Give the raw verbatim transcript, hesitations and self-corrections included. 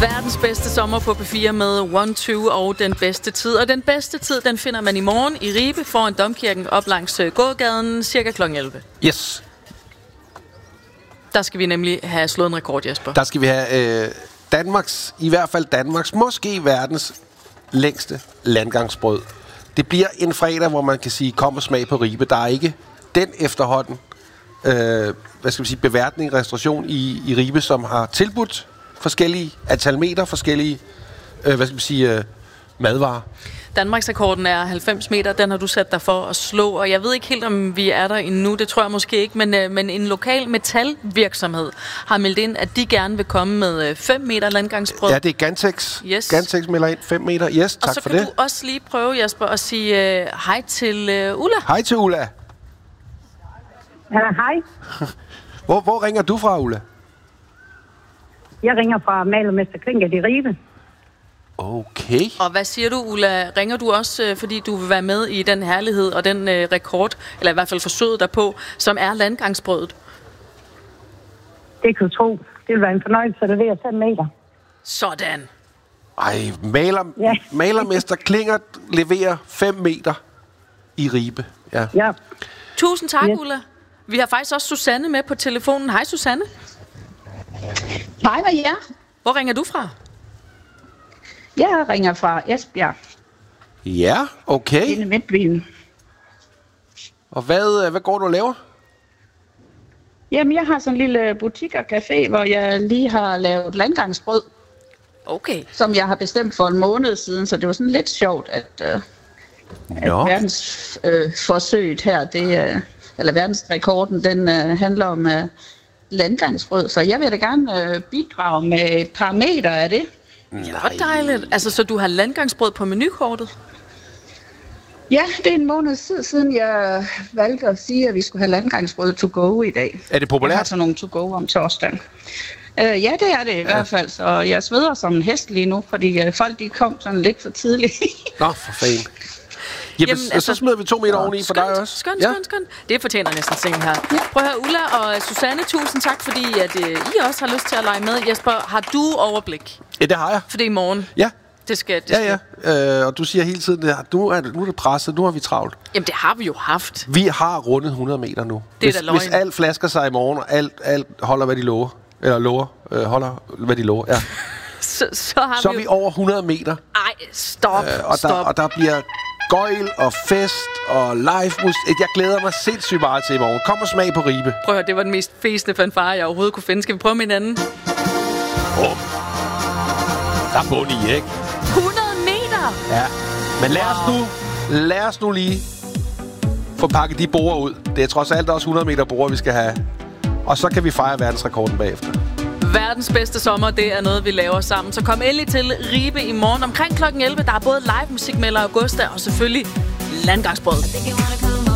Verdens bedste sommer på P fire med One Two og den bedste tid. Og den bedste tid, den finder man i morgen i Ribe foran Domkirken op langs gågaden, cirka klokken elleve. Yes. Der skal vi nemlig have slået en rekord, Jesper. Der skal vi have øh, Danmarks, i hvert fald Danmarks, måske verdens længste landgangsbrød. Det bliver en fredag, hvor man kan sige, kom og smag på Ribe. Der er ikke den efterhånden, øh, hvad skal vi sige, beværtning, restauration i, i Ribe, som har tilbudt forskellige antal meter, forskellige, øh, hvad skal vi sige, øh, madvarer. Danmarksrekorden er halvfems meter, den har du sat dig for at slå, og jeg ved ikke helt, om vi er der endnu, det tror jeg måske ikke, men, øh, men en lokal metalvirksomhed har meldt ind, at de gerne vil komme med øh, fem meter landgangsbrød. Ja, det er Gantex. Yes. Gantex melder ind fem meter. Yes, tak for det. Og så kan du også lige prøve, Jesper, at sige øh, hej til øh, Ulla. Hej til Ulla. Ja, hej. Hvor, hvor ringer du fra, Ulla? Jeg ringer fra Malermester Klinket i Ribe. Okay. Og hvad siger du, Ulla? Ringer du også, øh, fordi du vil være med i den herlighed og den øh, rekord, eller i hvert fald forsøget derpå, som er landgangsbrødet? Det kan du tro. Det vil være en fornøjelse at levere fem meter. Sådan. Ej, maler, Ja. Malermester Klingert leverer fem meter i Ribe. Ja. Ja. Tusind tak, Yes. Ulla. Vi har faktisk også Susanne med på telefonen. Hej, Susanne. Hej med jer. Hvor ringer du fra? Jeg ringer fra Esbjerg, Ja, okay. inde i Midtbyen. Og hvad, hvad går du og laver? Jamen, jeg har sådan en lille butik og café, hvor jeg lige har lavet landgangsbrød, Okay. som jeg har bestemt for en måned siden, så det var sådan lidt sjovt, at, øh, Nå. at verdens øh, forsøget her, det, øh, eller verdensrekorden, den øh, handler om øh, landgangsbrød. Så jeg vil da gerne øh, bidrage med et par meter af det. Ja, hvor dejligt. Altså, så du har landgangsbrød på menukortet? Ja, det er en måned tid siden, jeg valgte at sige, at vi skulle have landgangsbrød to go i dag. Er det Jeg populært? har sådan nogle to go om torsdagen. Uh, ja, det er det i ja. hvert fald, så jeg sveder som en hest lige nu, fordi uh, folk de kom sådan lidt for tidligt. Nå, for fanden. Jamen, Jamen altså, så smider vi to meter oveni for dig også. Skønt, Ja. skønt, skønt. Det fortjener næsten sengen her. Ja. Prøv at høre, Ulla og Susanne, tusind tak, fordi at, uh, I også har lyst til at lege med. Jesper, har du overblik? Ja, det har jeg. For det er i morgen. Ja, Det skal, det ja, skal. ja. Øh, og du siger hele tiden, at nu er det, nu er det presset, nu har vi travlt. Jamen, det har vi jo haft. Vi har rundet hundrede meter nu. Det er hvis, da løgn. hvis alt flasker sig i morgen, og alt, alt holder, hvad de lover, eller lover, øh, holder, hvad de lover, ja. Så, så har Så er vi vi jo... over hundrede meter, Ej, stop, øh, og, der, stop. og der bliver gøjl og fest og live musik. Jeg glæder mig sindssygt meget til i morgen. Kom og smag på Ribe. Prøv at høre, det var den mest fæsende fanfare, jeg overhovedet kunne finde. Skal vi prøve med hinanden? Oh. Der er bund i, ikke? hundrede meter! Ja. Men lad os nu, lad os nu lige få pakket de borer ud. Det er trods alt også hundrede meter borer, vi skal have. Og så kan vi fejre verdensrekorden bagefter. Verdens bedste sommer, det er noget, vi laver sammen. Så kom endelig til Ribe i morgen omkring klokken elleve. Der er både live musik med Augusta og selvfølgelig landgangsbrød.